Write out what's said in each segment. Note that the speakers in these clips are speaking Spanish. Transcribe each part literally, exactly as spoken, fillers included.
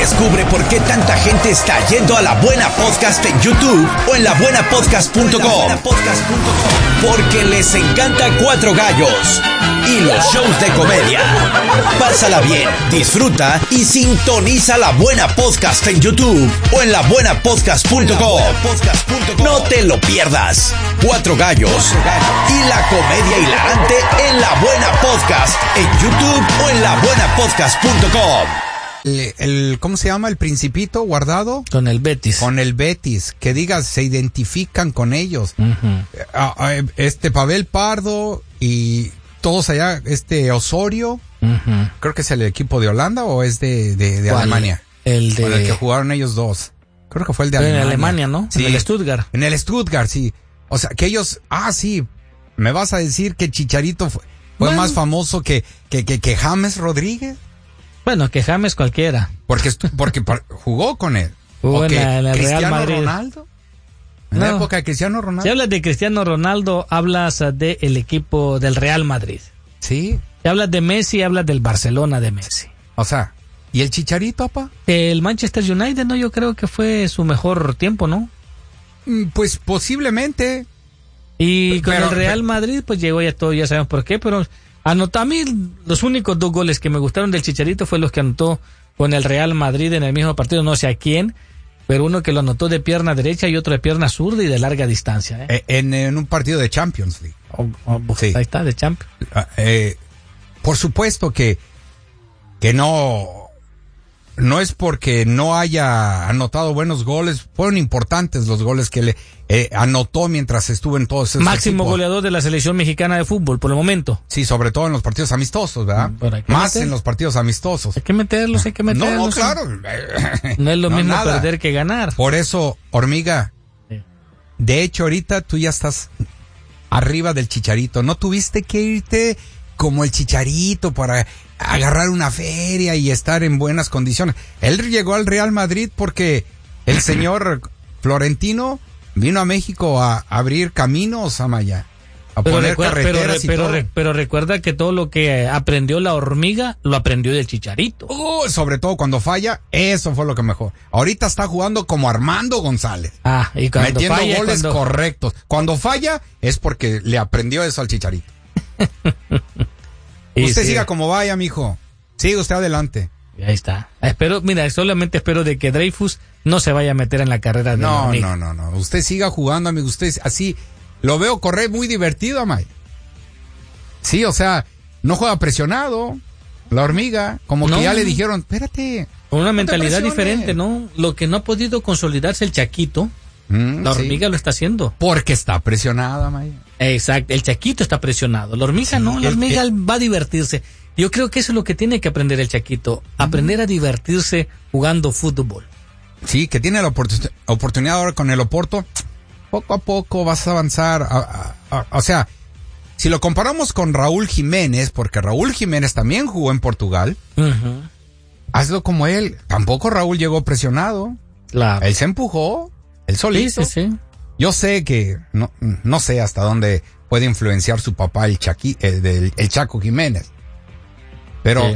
Descubre por qué tanta gente está yendo a La Buena Podcast en YouTube o en la buena podcast punto com. Porque les encanta Cuatro Gallos y los shows de comedia. Pásala bien, disfruta y sintoniza La Buena Podcast en YouTube o en la buena podcast punto com. No te lo pierdas. Cuatro Gallos y la comedia hilarante en La Buena Podcast en YouTube o en la buena podcast punto com. El, el, ¿cómo se llama? El Principito Guardado. Con el Betis. Con el Betis. Que digas, se identifican con ellos. Uh-huh. Este Pavel Pardo y todos allá, este Osorio. Uh-huh. Creo que es el equipo de Holanda o es de, de, de Alemania. El de... Con el que jugaron ellos dos. Creo que fue el de Pero Alemania. En Alemania, ¿no? Sí. En el Stuttgart. En el Stuttgart, sí. O sea, que ellos, ah, sí, me vas a decir que Chicharito fue, fue bueno. más famoso que, que, que, que James Rodríguez. Bueno, que James cualquiera. Porque, porque jugó con él. Jugó en, la, en el Cristiano Real Madrid. Ronaldo. En no. la época de Cristiano Ronaldo. Si hablas de Cristiano Ronaldo, hablas del de equipo del Real Madrid. Sí. Si hablas de Messi, hablas del Barcelona de Messi. O sea, ¿y el Chicharito, papá? El Manchester United, no, yo creo que fue su mejor tiempo, ¿no? Pues posiblemente. Y con pero, el Real pero, Madrid, pues llegó ya todo, ya sabemos por qué, pero anotó a mí los únicos dos goles que me gustaron del Chicharito fue los que anotó con el Real Madrid en el mismo partido, no sé a quién, pero uno que lo anotó de pierna derecha y otro de pierna zurda y de larga distancia. ¿eh? En, en un partido de Champions League. Oh, oh, sí. Ahí está, de Champions. Eh, por supuesto que, que no... No es porque no haya anotado buenos goles, fueron importantes los goles que le eh, anotó mientras estuvo en todos esos Máximo equipos. Goleador de la selección mexicana de fútbol por el momento. Sí, sobre todo en los partidos amistosos, ¿verdad? Más meter. En los partidos amistosos. Hay que meterlos, hay que meterlos. No, no, claro. No es lo no, mismo nada. perder que ganar. Por eso, Hormiga, sí. De hecho ahorita tú ya estás arriba del Chicharito. No tuviste que irte como el Chicharito para agarrar una feria y estar en buenas condiciones. Él llegó al Real Madrid porque el señor Florentino vino a México a abrir caminos, Amaya, a pero poner recuerda, carreteras pero, y pero, todo. Pero recuerda que todo lo que aprendió la Hormiga lo aprendió del Chicharito. Oh, sobre todo cuando falla, eso fue lo que mejor. Ahorita está jugando como Armando González. Ah, y cuando metiendo falla, goles cuando... correctos. Cuando falla es porque le aprendió eso al Chicharito. Y usted sí. siga como vaya, mijo. Sigue usted adelante. Ahí está. Espero, mira, solamente espero de que Dreyfus no se vaya a meter en la carrera de no, la Hormiga. No, no, no. Usted siga jugando, amigo. Usted así lo veo correr muy divertido, Amay. Sí, o sea, no juega presionado. La Hormiga, como no, que ya le dijeron, espérate. Con una no mentalidad diferente, ¿no? Lo que no ha podido consolidarse el Chaquito, mm, la Hormiga sí. Lo está haciendo. Porque está presionada, Amay. Exacto, el Chaquito está presionado. La Hormiga sí, no, la Hormiga el, el... va a divertirse. Yo creo que eso es lo que tiene que aprender el Chaquito, aprender a divertirse jugando fútbol. Sí, que tiene la oport- oportunidad ahora con el Oporto, poco a poco vas a avanzar, a, a, a, o sea, si lo comparamos con Raúl Jiménez, porque Raúl Jiménez también jugó en Portugal, uh-huh. hazlo como él, tampoco Raúl llegó presionado, claro. Él se empujó, él solito. Sí, sí, sí. Yo sé que, no, no sé hasta dónde puede influenciar su papá, el, Chaqui, el, del, el Chaco Jiménez. Pero sí.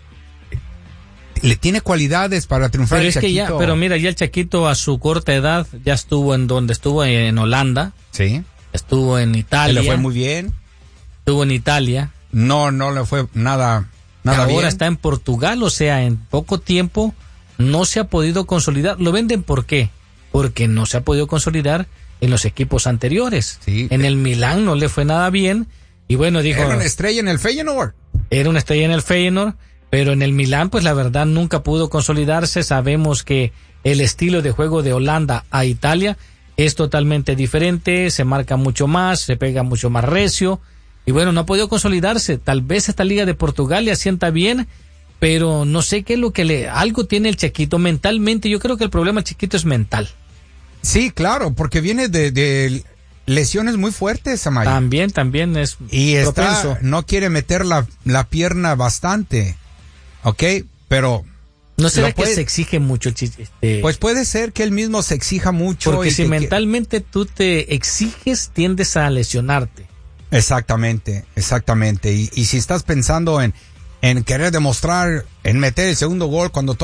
Le tiene cualidades para triunfar. Pero el es Chaquito. que ya, pero mira, ya el Chaquito a su corta edad ya estuvo en donde estuvo en Holanda. Sí. Estuvo en Italia. Le fue muy bien. Estuvo en Italia. No, no le fue nada, nada ahora bien. Ahora está en Portugal, o sea, en poco tiempo no se ha podido consolidar. ¿Lo venden por qué? Porque no se ha podido consolidar en los equipos anteriores. Sí. En el Milán no le fue nada bien. Y bueno, dijo... Era una estrella en el Feyenoord. Era una estrella en el Feyenoord, pero en el Milán, pues la verdad nunca pudo consolidarse. Sabemos que el estilo de juego de Holanda a Italia es totalmente diferente, se marca mucho más, se pega mucho más recio. Y bueno, no ha podido consolidarse. Tal vez esta Liga de Portugal le asienta bien, pero no sé qué es lo que le... Algo tiene el Chaquito mentalmente. Yo creo que el problema del Chiquito es mental. Sí, claro, porque viene de... de... lesiones muy fuertes, Amaya. También, también es y propenso. Está, no quiere meter la, la pierna bastante, ¿ok? Pero... ¿No será que puede, se exige mucho el chiste? Pues puede ser que él mismo se exija mucho. Porque y si que, mentalmente que... tú te exiges, tiendes a lesionarte. Exactamente, exactamente. Y, y si estás pensando en, en querer demostrar, en meter el segundo gol cuando